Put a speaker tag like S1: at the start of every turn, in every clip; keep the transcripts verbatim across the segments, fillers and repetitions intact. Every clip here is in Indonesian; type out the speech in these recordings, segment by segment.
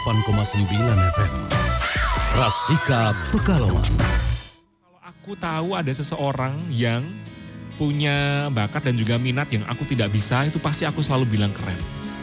S1: delapan koma sembilan F M. Rasika Pekalongan.
S2: Kalau aku tahu ada seseorang yang punya bakat dan juga minat yang aku tidak bisa, itu pasti aku selalu bilang keren.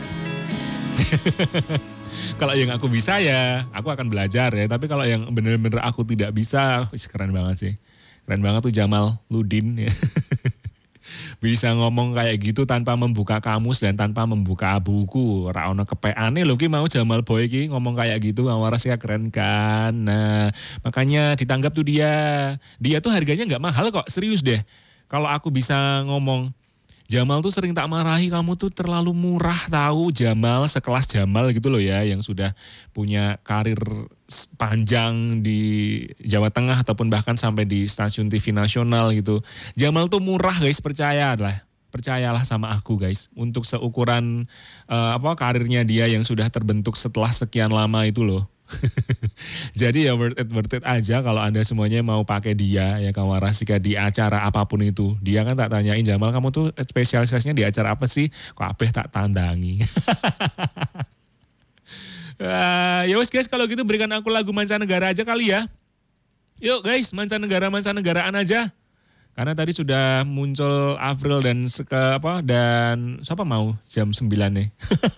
S2: Kalau yang aku bisa ya, aku akan belajar ya. Tapi kalau yang benar-benar aku tidak bisa, keren banget sih. Keren banget tuh Jamal Ludin ya. Bisa ngomong kayak gitu tanpa membuka kamus dan tanpa membuka buku. Ora ono kepeane lho ki mau Jamal Boy ki ngomong kayak gitu, waras ya keren kan. Nah, makanya ditanggap tuh dia. Dia tuh harganya nggak mahal kok, serius deh. Kalau aku bisa ngomong, Jamal tuh sering tak marahi, kamu tuh terlalu murah tahu Jamal, sekelas Jamal gitu loh ya, yang sudah punya karir panjang di Jawa Tengah ataupun bahkan sampai di stasiun T V nasional gitu. Jamal tuh murah guys, percaya lah. Percayalah sama aku guys, untuk seukuran uh, apa karirnya dia yang sudah terbentuk setelah sekian lama itu loh. Jadi ya worth it, worth it aja kalau Anda semuanya mau pakai dia ya kawan Rasika di acara apapun itu. Dia kan tak tanyain, Jamal kamu tuh spesialisasinya di acara apa sih? Kok apeh tak tandangi. uh, ya wes guys, kalau gitu berikan aku lagu mancanegara aja kali ya. Yuk guys, mancanegara-mancanegaraan aja. Karena tadi sudah muncul Avril dan seke, apa dan siapa mau jam sembilan nih.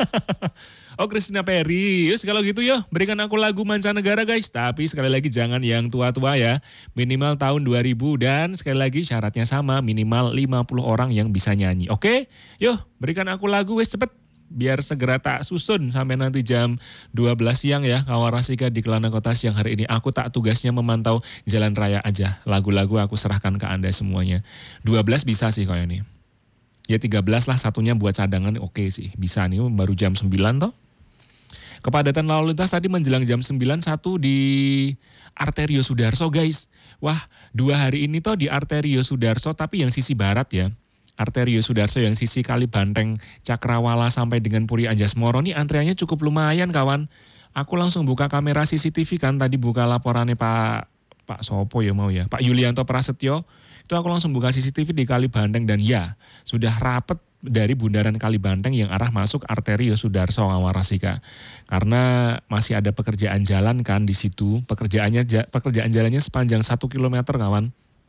S2: Oh Christina Perry, yus kalau gitu yuk berikan aku lagu mancanegara guys. Tapi sekali lagi jangan yang tua-tua ya, minimal tahun dua ribu dan sekali lagi syaratnya sama, minimal lima puluh orang yang bisa nyanyi. Oke, yuk berikan aku lagu wes cepet. Biar segera tak susun sampai nanti jam dua belas siang ya kawan Rasika di Kelana Kota siang hari ini. Aku tak tugasnya memantau jalan raya aja. Lagu-lagu aku serahkan ke Anda semuanya. dua belas bisa sih kayak ini. Ya tiga belas lah satunya buat cadangan oke sih. Bisa nih baru jam sembilan toh. Kepadatan lalu lintas tadi menjelang jam sembilan satu di Arterio Sudarso guys. Wah dua hari ini toh di Arterio Sudarso tapi yang sisi barat ya. Arterio Sudarso yang sisi Kali Banteng Cakrawala sampai dengan Puri Anjasmoro nih antriannya cukup lumayan kawan. Aku langsung buka kamera C C T V kan tadi buka laporannya Pak Pak Sopo ya mau ya. Pak Yulianto Prasetyo. Itu aku langsung buka C C T V di Kali Banteng dan ya sudah rapet dari bundaran Kali Banteng yang arah masuk Arterio Sudarso Rasika. Karena masih ada pekerjaan jalan kan di situ. Pekerjaannya pekerjaan jalannya sepanjang satu kilometer kawan.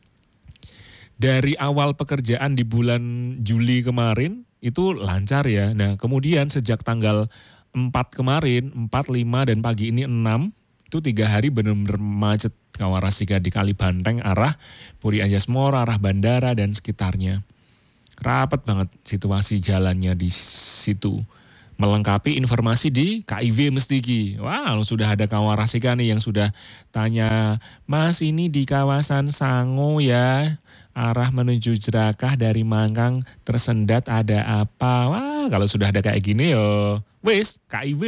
S2: Dari awal pekerjaan di bulan Juli kemarin itu lancar ya. Nah kemudian sejak tanggal empat kemarin, empat, lima dan pagi ini enam, itu tiga hari benar-benar macet kawan Rasika di Kali Banteng arah Puri Anjasmoro, arah bandara dan sekitarnya. Rapat banget situasi jalannya di situ. Melengkapi informasi di K I W mesti ki. Wah, sudah ada kawan Rasika nih yang sudah tanya, Mas ini di kawasan Sango ya, arah menuju Jerakah dari Mangkang tersendat ada apa? Wah, kalau sudah ada kayak gini yo, wis K I W.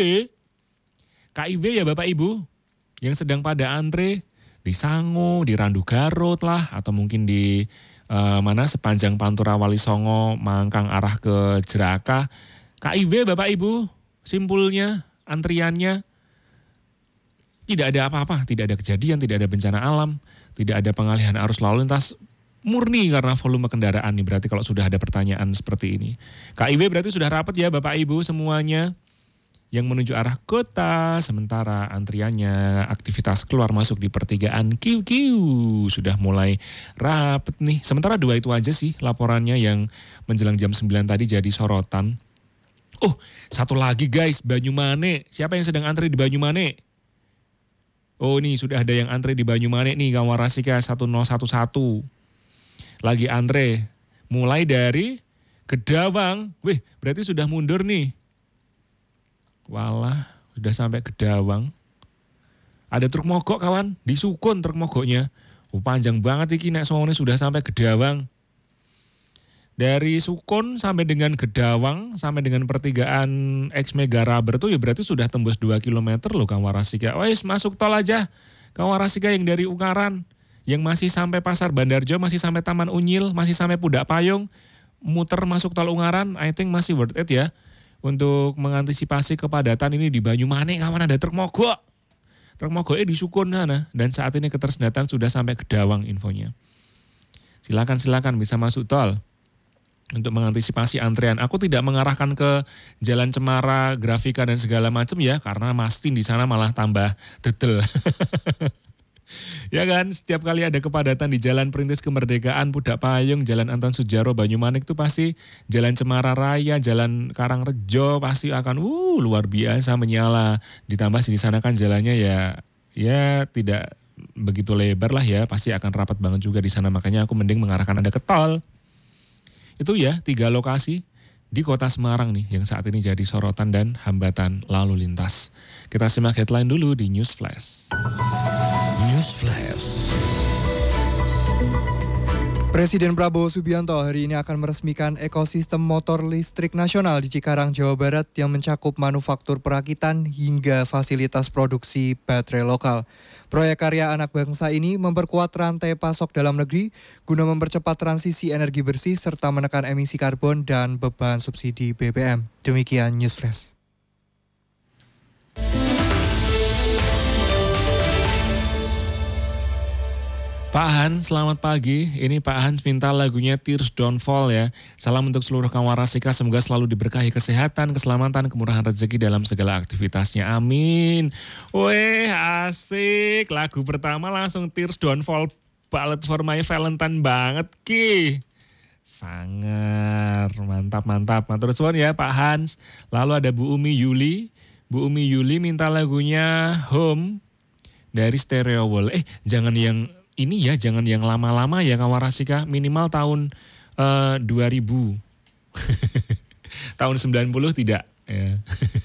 S2: K I W ya Bapak Ibu, yang sedang pada antre di Sango, di Randu Garut lah, atau mungkin di uh, mana sepanjang Pantura Wali Songo, Mangkang arah ke Jerakah. K I W Bapak Ibu, simpulnya, antriannya, tidak ada apa-apa, tidak ada kejadian, tidak ada bencana alam, tidak ada pengalihan arus lalu lintas, murni karena volume kendaraan nih, berarti kalau sudah ada pertanyaan seperti ini. K I W berarti sudah rapat ya Bapak Ibu semuanya, yang menuju arah kota, sementara antriannya, aktivitas keluar masuk di pertigaan Q Q, sudah mulai rapat nih. Sementara dua itu aja sih laporannya yang menjelang jam sembilan tadi jadi sorotan. Oh, satu lagi guys, Banyumane. Siapa yang sedang antri di Banyumane? Oh, ini sudah ada yang antri di Banyumane nih, kawan Rasika satu nol satu satu. Lagi antre. Mulai dari Gedawang. Wih, berarti sudah mundur nih. Walah, sudah sampai Gedawang. Ada truk mogok kawan, di Sukun truk mogoknya. Oh, panjang banget iki nek songone sudah sampai Gedawang. Dari Sukun sampai dengan Gedawang, sampai dengan pertigaan X Mega Rubber tuh ya berarti sudah tembus dua kilometer loh kawan Rasika. Wais, masuk tol aja kawan Rasika yang dari Ungaran, yang masih sampai Pasar Bandarjo, masih sampai Taman Unyil, masih sampai Pudak Payung, muter masuk tol Ungaran, I think masih worth it ya. Untuk mengantisipasi kepadatan ini di Banyumane kawan ada truk mogok. Truk mogoknya di Sukun sana, dan saat ini ketersendatan sudah sampai Gedawang infonya. Silakan-silakan bisa masuk tol. untuk mengantisipasi antrean. Aku tidak mengarahkan ke Jalan Cemara, Grafika dan segala macam ya, karena pasti di sana malah tambah dedel. Ya kan, setiap kali ada kepadatan di Jalan Perintis Kemerdekaan, Pudak Payung, Jalan Anton Sujaro, Banyumanik itu pasti Jalan Cemara Raya, Jalan Karangrejo pasti akan uh luar biasa menyala. Ditambah di sana kan jalannya ya ya tidak begitu lebar lah ya, pasti akan rapat banget juga di sana. Makanya aku mending mengarahkan Anda ke tol. Itu ya tiga lokasi di kota Semarang nih yang saat ini jadi sorotan dan hambatan lalu lintas. Kita simak headline dulu di News Flash.
S1: News Flash.
S3: Presiden Prabowo Subianto hari ini akan meresmikan ekosistem motor listrik nasional di Cikarang, Jawa Barat yang mencakup manufaktur perakitan hingga fasilitas produksi baterai lokal. Proyek karya anak bangsa ini memperkuat rantai pasok dalam negeri guna mempercepat transisi energi bersih serta menekan emisi karbon dan beban subsidi B B M. Demikian News Flash.
S2: Pak Hans, selamat pagi. Ini Pak Hans minta lagunya Tears Don't Fall ya. Salam untuk seluruh kawan Rasika, semoga selalu diberkahi kesehatan, keselamatan, kemurahan rezeki dalam segala aktivitasnya. Amin. Weh, asik. Lagu pertama langsung Tears Don't Fall, Ballad for My Valentine banget, Ki. Sangar, mantap-mantap. Matur suwun ya Pak Hans. Lalu ada Bu Umi Yuli. Bu Umi Yuli minta lagunya Home dari Stereo Wall. Eh, jangan yang ini ya, jangan yang lama-lama ya kawan Rasika, minimal tahun uh, dua ribu. Tahun sembilan puluh tidak ya.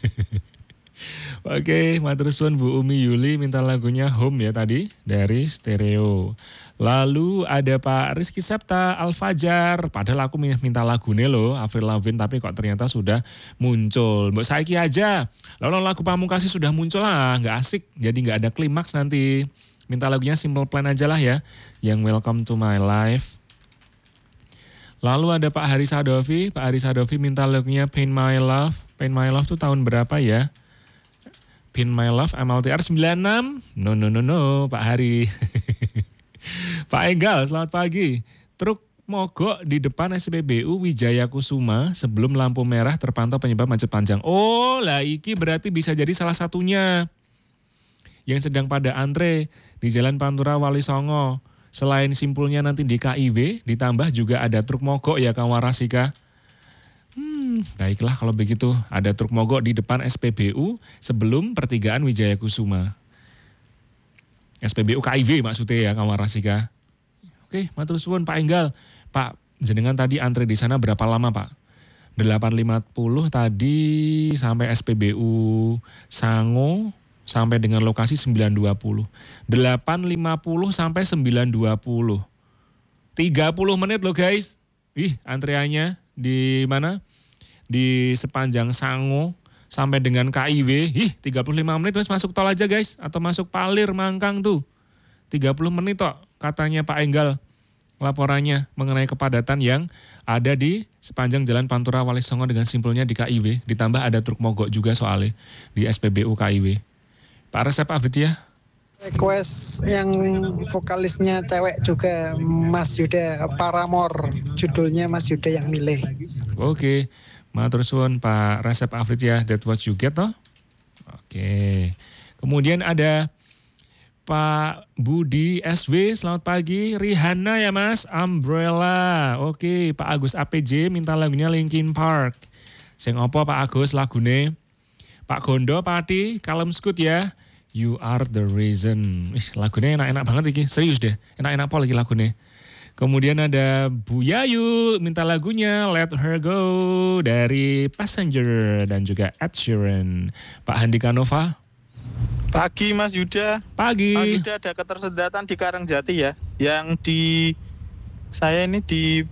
S2: Oke, matur suwun Bu Umi Yuli minta lagunya Home ya tadi dari Stereo. Lalu ada Pak Rizky Septa Al-Fajar, padahal aku minta lagunya loh, Avril Lavigne, tapi kok ternyata sudah muncul. Mbak Saiki aja, lalu lagu Pamungkasih sudah muncul lah, nggak asik, jadi nggak ada klimaks nanti. Minta lagunya Simple Plan aja lah ya, yang Welcome to My Life. Lalu ada Pak Haris Sadovi, Pak Haris Sadovi minta lagunya Pain My Love. Pain My Love tuh tahun berapa ya? Pain My Love M L T R sembilan enam? No, no, no, no, Pak Hari. Pak Enggal, selamat pagi. Truk mogok di depan S P B U Wijaya Kusuma sebelum lampu merah terpantau penyebab macet panjang. Oh, lah iki berarti bisa jadi salah satunya. Yang sedang pada antre di Jalan Pantura Wali Songo. Selain simpulnya nanti di K I W, ditambah juga ada truk mogok ya kawan Rasika. Hmm, baiklah kalau begitu. Ada truk mogok di depan S P B U sebelum pertigaan Wijaya Kusuma. S P B U K I W maksudnya ya kawan Rasika. Oke, matur suwun Pak Enggal. Pak, jenengan tadi antre di sana berapa lama Pak? delapan lima puluh tadi sampai S P B U Sango. Sampai dengan lokasi sembilan dua puluh. delapan lima puluh sampai sembilan dua puluh. tiga puluh menit loh guys. Ih, antreannya di mana? Di sepanjang Sango sampai dengan K I W. Ih, tiga puluh lima menit wes masuk tol aja guys. Atau masuk Palir, Mangkang tuh. tiga puluh menit kok katanya Pak Enggal. Laporannya mengenai kepadatan yang ada di sepanjang Jalan Pantura Wali Songo dengan simpulnya di K I W. Ditambah ada truk mogok juga soalnya di S P B U K I W. Pak Resep Abid ya.
S4: Request yang vokalisnya cewek juga Mas Yuda, Paramore, judulnya Mas Yuda yang milih.
S2: Oke, matur suwun Pak Resep Abid ya, That What You Get toh. Oke, kemudian ada Pak Budi S W, selamat pagi. Rihanna ya Mas, Umbrella. Oke, Pak Agus A P J minta lagunya Linkin Park. Sing opo Pak Agus lagune? Pak Gondo, Pati, Kalem Skut ya. You Are The Reason. Ih, lagunya enak-enak banget iki. Serius deh, enak-enak apa lagi lagunya. Kemudian ada Bu Yayu, minta lagunya Let Her Go dari Passenger dan juga Ed Sheeran. Pak Handika Nova.
S5: Pagi Mas Yuda.
S2: Pagi.
S5: Mas Yuda ada ketersendatan di Karangjati ya. Yang di, saya ini di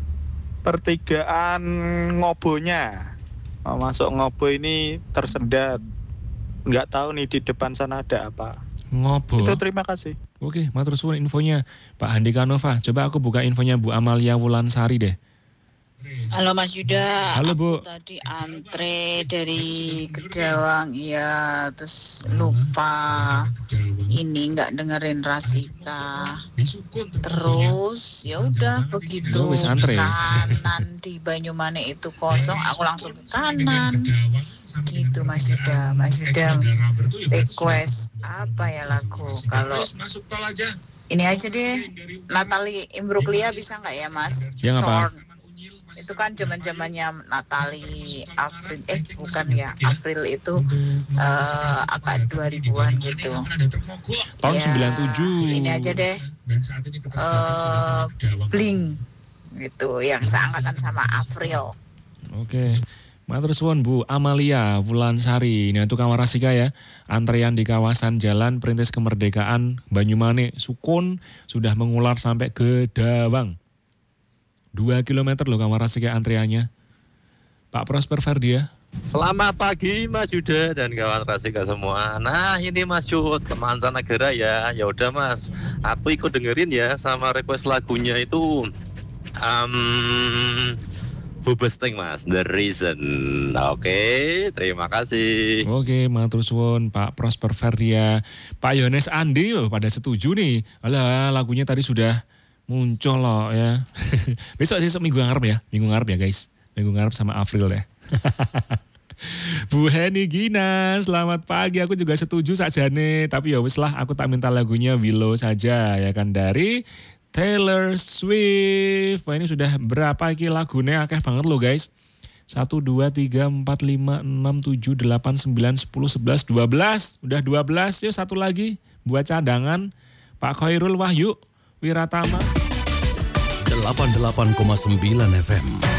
S5: pertigaan Ngobonya. Masuk Ngobo ini tersendat. Nggak tahu nih di depan sana ada apa.
S2: Ngobo.
S5: Itu terima kasih.
S2: Oke, matur suwun infonya Pak Handika Nova. Coba aku buka infonya Bu Amalia Wulansari deh.
S6: Halo Mas Yuda,
S2: Halo, Bu.
S6: aku tadi antre dari Kedawang ya, terus lupa ini nggak dengerin Rasika. Terus ya udah begitu
S2: Oh, wis antre.
S6: kanan di Banyumane itu kosong, aku langsung ke kanan. Gitu Mas Yuda, Mas Yuda request apa ya lagu? Kalau ini aja deh, Natalie Imbruglia bisa nggak ya Mas?
S2: Yang apa?
S6: Torn. Itu kan zaman-zamannya Natalie Avril, eh bukan ya, Avril itu uh, angka dua ribuan gitu.
S2: Tahun
S6: Ya,
S2: sembilan puluh tujuh.
S6: Ini aja deh, uh, Bling gitu, yang seangkatan sama Avril.
S2: Oke. Matur suwun Bu Amalia Wulansari. Ini untuk Kawarasika ya. Antrean di kawasan Jalan Perintis Kemerdekaan Banyumane Sukun sudah mengular sampai ke Dawang. Dua kilometer loh Kawarasika antreannya. Pak Prosper Ferdia.
S7: Selamat pagi Mas Yuda dan kawan Rasika semua. Nah ini Mas Cut, teman Mancanegara ya. Ya udah Mas, aku ikut dengerin ya sama request lagunya itu um, Bubesting Mas, The Reason. Oke, terima kasih.
S2: Oke, matur suwun Pak Prosper Ferdia. Pak Yones Andi loh pada setuju nih. Alah, lagunya tadi sudah muncul loh ya. Besok sih minggu ngarep ya. Minggu ngarep ya guys. Minggu ngarep sama April ya. Bu Heni Gina, selamat pagi. Aku juga setuju sakjane. Tapi ya wis lah, aku tak minta lagunya Willow saja ya kan, dari Taylor Swift. Wah, ini sudah berapa iki lagunya, akeh banget loh guys. satu, dua, tiga, empat, lima, enam, tujuh, delapan, sembilan, sepuluh, sebelas, dua belas. Udah dua belas, yuk satu lagi buat cadangan. Pak Khairul Wahyu Wiratama.
S1: delapan puluh delapan koma sembilan F M